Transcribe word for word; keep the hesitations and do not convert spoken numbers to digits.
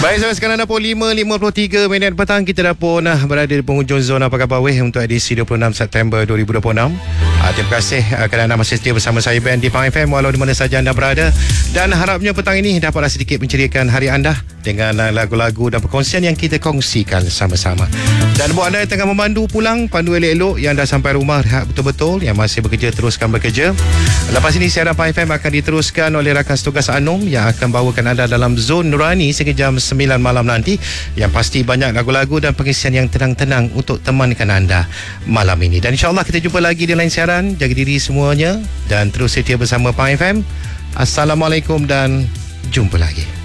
Baik, saudara sekarang dah pukul lima lima puluh tiga minit petang. Kita dah pun uh, berada di penghujung zona Apa Khabar Weh untuk edisi dua puluh enam September dua ribu dua puluh enam. uh, Terima kasih uh, kerana anda masih setia bersama saya Ben di Pang F M walau di mana saja anda berada. Dan harapnya petang ini dapatlah sedikit menceriakan hari anda dengan uh, lagu-lagu dan perkongsian yang kita kongsikan sama-sama. Dan buat anda yang tengah memandu pulang, pandu elok-elok. Yang dah sampai rumah, rehat betul-betul. Yang masih bekerja, teruskan bekerja. Lepas ini siaran Pang F M akan diteruskan oleh rakan setugas Anom yang akan bawakan anda dalam Zon Nurani sehingga jam sembilan malam nanti. Yang pasti banyak lagu-lagu dan pengisian yang tenang-tenang untuk temankan anda malam ini. Dan insyaAllah kita jumpa lagi di lain siaran. Jaga diri semuanya dan terus setia bersama Pang F M. Assalamualaikum dan jumpa lagi.